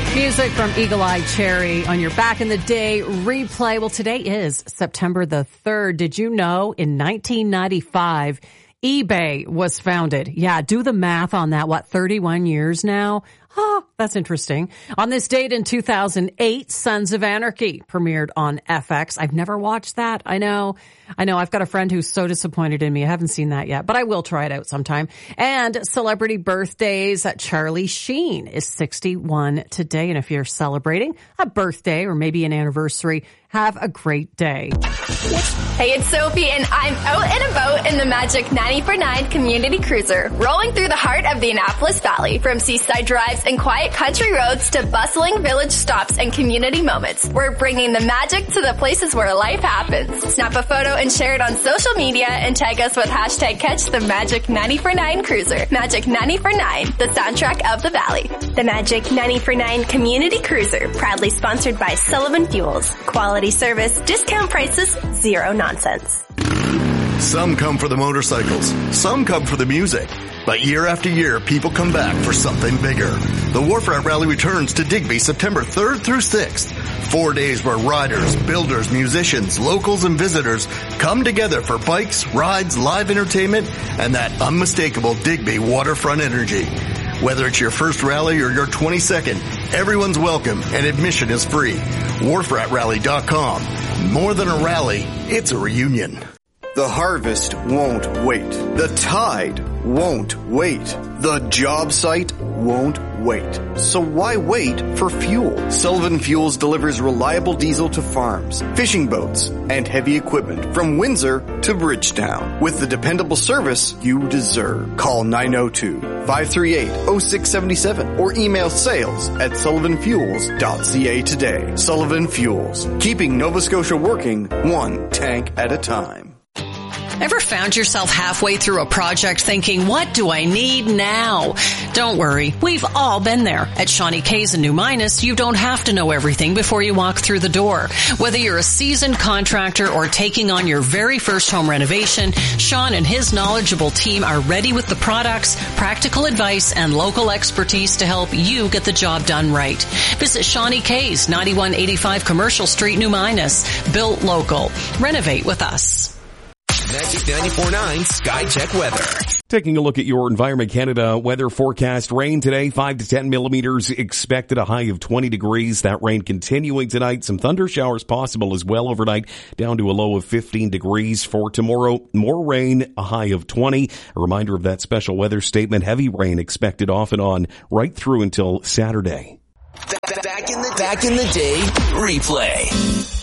Music from Eagle Eye Cherry on your Back in the Day replay. Well, today is September the 3rd. Did you know in 1995, eBay was founded? Yeah, do the math on that. 31 years now? Oh, that's interesting. On this date in 2008, Sons of Anarchy premiered on FX. I've never watched that. I know. I've got a friend who's so disappointed in me. I haven't seen that yet, but I will try it out sometime. And celebrity birthdays. Charlie Sheen is 61 today. And if you're celebrating a birthday or maybe an anniversary, have a great day. Hey, it's Sophie, and I'm out and about in the Magic 90.9 Community Cruiser, rolling through the heart of the Annapolis Valley, from seaside drives and quiet country roads to bustling village stops and community moments. We're bringing the magic to the places where life happens. Snap a photo and share it on social media and tag us with hashtag Catch the Magic 90.9 Cruiser. Magic 90.9, the soundtrack of the Valley. The Magic 90.9 Community Cruiser, proudly sponsored by Sullivan Fuels. Quality service, discount prices, zero nonsense. Some come for the motorcycles, some come for the music. But year after year, people come back for something bigger. The Wharf Rat Rally returns to Digby September 3rd through 6th. 4 days where riders, builders, musicians, locals, and visitors come together for bikes, rides, live entertainment, and that unmistakable Digby waterfront energy. Whether it's your first rally or your 22nd, everyone's welcome and admission is free. WharfRatRally.com. More than a rally, it's a reunion. The harvest won't wait. The tide won't wait. The job site won't wait. So why wait for fuel? Sullivan Fuels delivers reliable diesel to farms, fishing boats, and heavy equipment from Windsor to Bridgetown with the dependable service you deserve. Call 902-538-0677 or email sales@sullivanfuels.ca today. Sullivan Fuels, keeping Nova Scotia working one tank at a time. Ever found yourself halfway through a project thinking, what do I need now? Don't worry. We've all been there. At Shawnee K's in New Minas, you don't have to know everything before you walk through the door. Whether you're a seasoned contractor or taking on your very first home renovation, Sean and his knowledgeable team are ready with the products, practical advice, and local expertise to help you get the job done right. Visit Shawnee K's, 9185 Commercial Street, New Minas. Built local. Renovate with us. Magic 94.9 Sky Check Weather. Taking a look at your Environment Canada weather forecast. Rain today, 5 to 10 millimeters expected, a high of 20 degrees. That rain continuing tonight. Some thunder showers possible as well overnight, down to a low of 15 degrees. For tomorrow, more rain, a high of 20. A reminder of that special weather statement. Heavy rain expected off and on right through until Saturday. Back in the day replay.